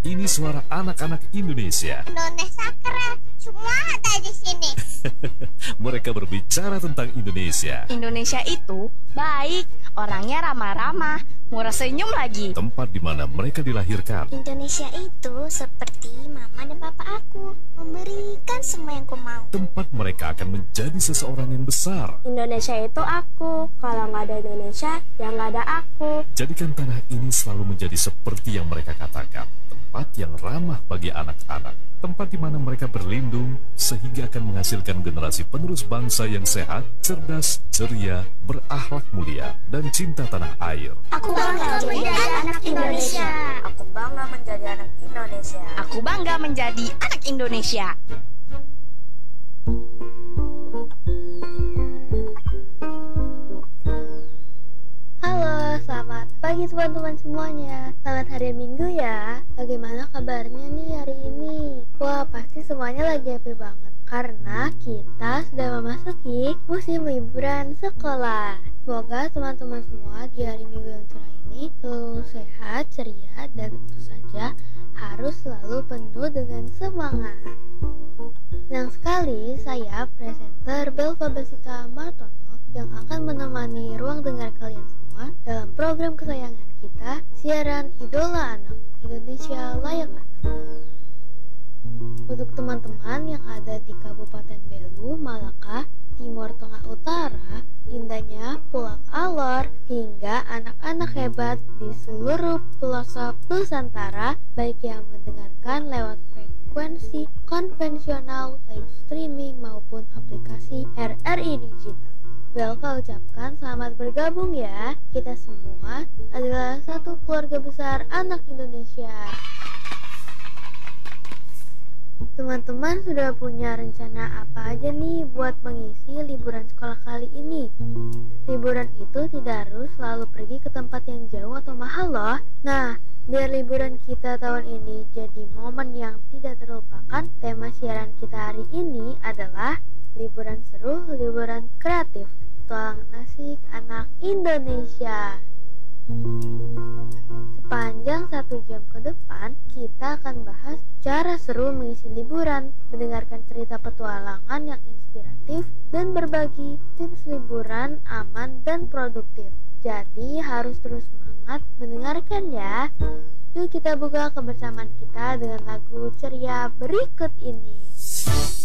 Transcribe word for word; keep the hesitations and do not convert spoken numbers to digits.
Ini suara anak-anak Indonesia. Indonesia keren, semua ada di sini. Mereka berbicara tentang Indonesia. Indonesia itu baik, orangnya ramah-ramah, murah senyum lagi. Tempat di mana mereka dilahirkan. Indonesia itu seperti mama dan papa aku, memberikan semua yang ku mau. Tempat mereka akan menjadi seseorang yang besar. Indonesia itu aku, kalau nggak ada Indonesia, ya nggak ada aku. Jadikan tanah ini selalu menjadi seperti yang mereka katakan. Tempat yang ramah bagi anak-anak. Tempat di mana mereka berlindung sehingga akan menghasilkan generasi penerus bangsa yang sehat, cerdas, ceria, berakhlak mulia, dan cinta tanah air. Aku bangga menjadi anak Indonesia. Aku bangga menjadi anak Indonesia. Aku bangga menjadi anak Indonesia. Halo, selamat pagi teman-teman semuanya. Selamat hari Minggu ya. Bagaimana kabarnya nih hari ini? Wah, pasti semuanya lagi happy banget karena kita sudah memasuki musim liburan sekolah. Semoga teman-teman semua di hari Minggu yang cerah ini selalu sehat, ceria, dan tentu saja harus selalu penuh dengan semangat. Senang sekali saya presenter Belva Basita Martono yang akan menemani ruang dengar kalian semua dalam program kesayangan kita, siaran Idola Anak Indonesia Layak Anak. Untuk teman-teman yang ada di Kabupaten Belu, Malaka, Timur Tengah Utara, indahnya Pulau Alor, hingga anak-anak hebat di seluruh pelosok Nusantara, baik yang mendengarkan lewat frekuensi konvensional, live streaming, maupun aplikasi R R I Digital. Belva ucapkan selamat bergabung ya. Kita semua adalah satu keluarga besar anak Indonesia. Teman-teman sudah punya rencana apa aja nih buat mengisi liburan sekolah kali ini? Liburan itu tidak harus selalu pergi ke tempat yang jauh atau mahal loh. Nah, biar liburan kita tahun ini jadi momen yang tidak terlupakan, tema siaran kita hari ini adalah liburan seru, liburan kreatif, petualangan asik anak Indonesia. Sepanjang satu jam ke depan, kita akan bahas cara seru mengisi liburan, mendengarkan cerita petualangan yang inspiratif, dan berbagi tips liburan aman dan produktif. Jadi harus terus semangat mendengarkan ya. Yuk kita buka kebersamaan kita dengan lagu ceria berikut ini.